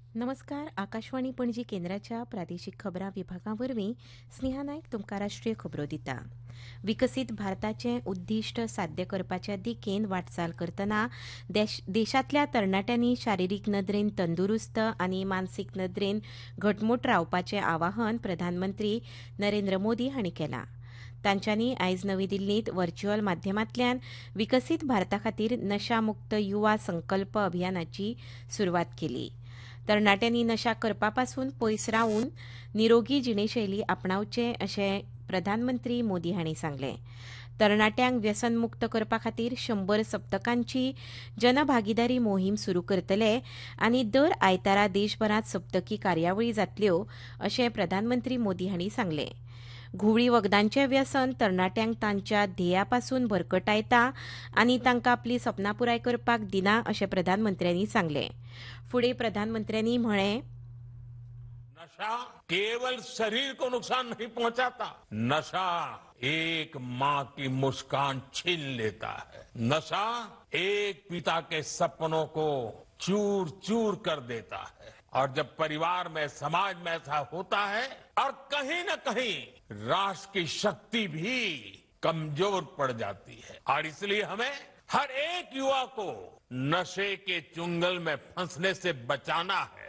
नमस्कार. आकाशवाणी पणजी केंद्राच्या प्रादेशीक खबरां विभागावरवीं स्नेहा नायक तुमकां राष्ट्रीय खबरो दिता. विकसीत भारताचें उद्दिश्ट साध्य करपाच्या दिकेन वाटचाल करतना देशांतल्या तरणाट्यांनी शारिरीक नदरेन तंदुरुस्त आनी मानसीक नदरेन घटमूट रावपाचें आवाहन प्रधानमंत्री नरेंद्र मोदी हांणी केलां. तांच्यांनी आयज नवी दिल्लींत व्हर्च्युअल माध्यमांतल्यान विकसीत भारता खातीर नशा मुक्त युवा संकल्प अभियानाची सुरवात केली. तरणाट्यांनी नशा करपा पासून पयस रावन निरोगी जिणेशैली आपणावचे अशें प्रधानमंत्री मोदी हांणी सांगलें. तरणाट्यांक व्यसन मुक्त करपा खातीर 100 सप्तकांची जनभागीदारी मोहीम सुरू करतले आनी दर आयतारा देशभरांत सप्तकी कार्यावळी जातल्यो अशें प्रधानमंत्री मोदी हांणी सांगलें. घुवळी वखदांचें व्यसन तरणाट्यांक तांच्या ध्येया पासून भरकटायता आनी तांकां आपली सपनां पुराय करपाक दिना अशें प्रधानमंत्र्यांनी सांगलें. फुडें प्रधानमंत्र्यांनी म्हळें, नशा केवल शरीर को नुकसान नहीं पहुंचाता, नशा एक माँ की मुस्कान छीन लेता है, नशा एक पिता के सपनों को चूर चूर कर देता है और जब परिवार में समाज में ऐसा होता है और कहीं न कहीं राष्ट्र की शक्ति भी कमजोर पड़ जाती है और इसलिए हमें हर एक युवा को नशे के चुंगल में फंसने से बचाना है.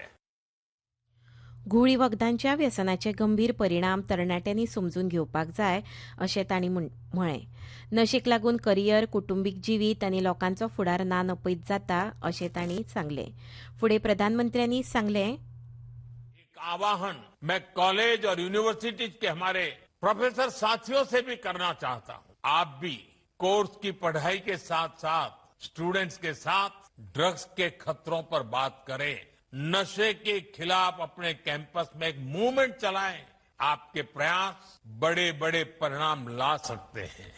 घुवळी वखदांच्या व्यसनाचे गंभीर परिणाम तरणाट्यांनी समजून घेवपाक जाय अशें तांणी म्हळें. नशेक लागून करियर, कुटुंबीक जिवीत आनी लोकांचो फुडार ना नपयत जाता अशें तांणी सांगलें. फुडें प्रधानमंत्र्यांनी सांगलें, एक आवाहन मैं कॉलेज और यूनिवर्सिटी के हमारे प्रोफेसर साथियों से भी करना चाहता हूं. आप भी कोर्स की पढ़ाई के साथ साथ स्टूडेंट्स के साथ ड्रग्स के खतरों पर बात करें, नशे के खिलाफ अपने कैंपस में एक मूवमेंट चलाएं. आपके प्रयास बड़े बड़े परिणाम ला सकते हैं.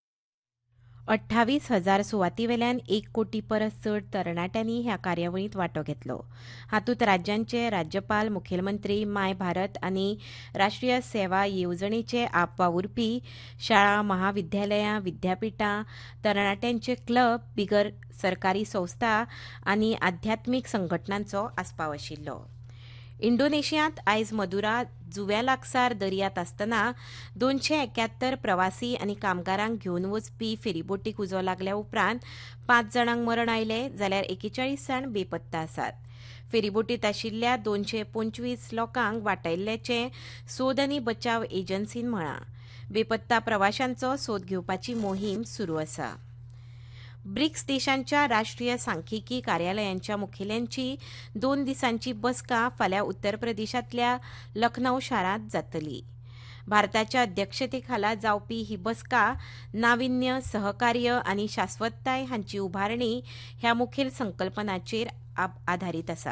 28,000 सुवातीवेल्यान 1 कोटी परस चड तरणाट्यांनी ह्या कार्यावळींत वांटो घेतलो. हातूंत राज्यांचे राज्यपाल, मुखेलमंत्री, माय भारत आनी राष्ट्रीय सेवा येवजणेचे आपवावुरपी, शाळा, महाविद्यालयां, विद्यापिठां, तरणाट्यांचे क्लब, बिगर सरकारी संस्था आनी आध्यात्मीक संघटनांचो आस्पाव आशिल्लो. इंडोनेशियांत आयज मदुरा जुव्या लागसार दर्यांत आसतना 271 प्रवासी आनी कामगारांक घेवन वचपी फेरीबोटीक उजो लागल्या उपरांत 5 जाणांक मरण आयलें जाल्यार 41 जाण बेपत्ता आसात. फेरीबोटीत आशिल्ल्या 225 लोकांक वाटायिल्ल्याचें सोद आनी बचाव एजन्सीन म्हळां. बेपत्ता प्रवाशांचो सोद घेवपाची मोहीम सुरू आसा. ब्रिक्स देशांच्या राष्ट्रीय सांख्यिकी कार्यालयांच्या मुखेल्यांची 2 दिसांची बसका फाल्यां उत्तर प्रदेशांतल्या लखनौ शारांत जातली. भारताच्या अध्यक्षतेखाला जावपी ही बसका नाविन्य, सहकार्य आनी शाश्वतताय हांची उभारणी ह्या मुखेल संकल्पनांचेर आधारीत आसा.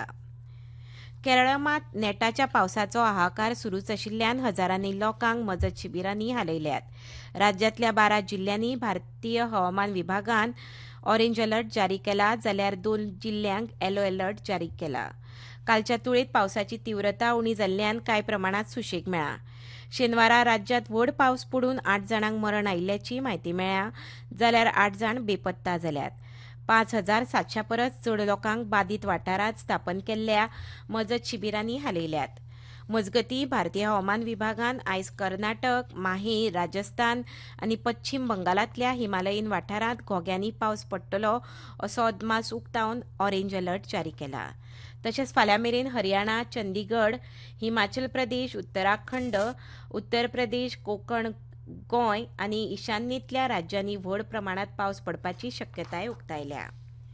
केरळांत नेटाच्या पावसाचो हाहाकार सुरूच आशिल्ल्यान हजारांनी लोकांक मजत शिबिरांनी हालयल्यात. राज्यांतल्या 12 जिल्ल्यांनी भारतीय हवामान विभागान ऑरेंज अलर्ट जारी केला जाल्यार 2 जिल्ल्यांक येलो अलर्ट जारी केला. कालच्या तुळेत पावसाची तीव्रता उणी जाल्ल्यान कांय प्रमाणात सुशेग मेळ्ळा. शेनवारा राज्यांत व्हड पावस पडून 8 जाणांक मरण आयिल्ल्याची म्हायती मेळ्ळ्या जाल्यार 8 जाण बेपत्ता जाल्यात. 5,700 परस चड लोकांक बादीत वाठारांत स्थापन केल्ल्या मजत शिबिरांनी हालयल्यात. मजगतीं भारतीय हवामान विभागान आयज कर्नाटक, माहे, राजस्थान आनी पश्चीम बंगालांतल्या हिमालयीन वाठारांत घोग्यांनी पावस पडटलो असो अदमास उक्तावन ऑरेंज अलर्ट जारी केला. तशेंच फाल्यां मेरेन हरियाणा, चंदीगड, हिमाचल प्रदेश, उत्तराखंड, उत्तर प्रदेश, कोंकण, गोंय आनी ईशान्येंतल्या राज्यांनी व्हड प्रमाणांत पावस पडपाची शक्यताय उक्तायल्या.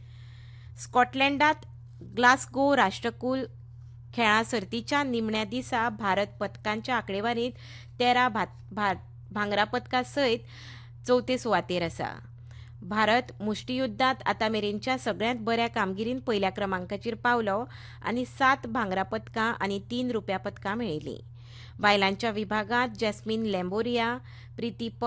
स्कॉटलंडांत ग्लासगो राष्ट्रकुल खेळां सर्तीच्या निमण्या दिसा भारत पदकांच्या आंकडेवारींत 13 भांगरा पदकां सयत 4थ्या सुवातेर आसा. भारत मुष्टियुद्धांत आतां मेरेनच्या सगळ्यांत बऱ्या कामगिरीन पयल्या क्रमांकाचेर पावलो आनी 7 भांगरा पदकां आनी 3 रुप्या पदकां मेळयलीं. बायलांच्या विभागांत जॅस्मिन लॅम्बोरिया, प्रीती